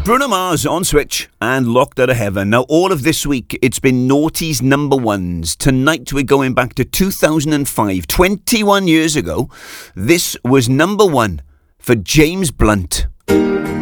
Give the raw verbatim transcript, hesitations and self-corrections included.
Bruno Mars on Switch and Locked Out of Heaven. Now, all of this week, it's been Naughty's number ones. Tonight, we're going back to two thousand five. twenty-one years ago, this was number one for James Blunt.